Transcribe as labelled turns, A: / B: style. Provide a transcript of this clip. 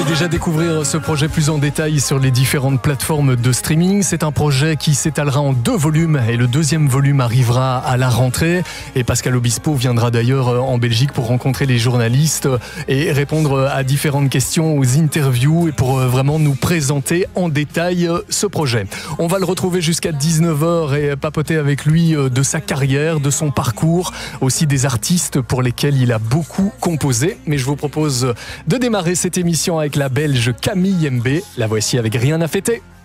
A: pouvez déjà découvrir ce projet plus en détail sur les différentes plateformes de streaming. C'est un projet qui s'étalera en 2 volumes et le 2e volume arrivera à la rentrée. Et Pascal Obispo viendra d'ailleurs en Belgique pour rencontrer les journalistes et répondre à différentes questions, aux interviews et pour vraiment nous présenter en détail ce projet. On va le retrouver jusqu'à 19h et papoter avec lui de sa carrière, de son parcours, aussi des artistes pour lesquels il a beaucoup composé. Mais je vous propose de démarrer cette émission avec la Belge Camille Mbé. La voici avec Rien à fêter.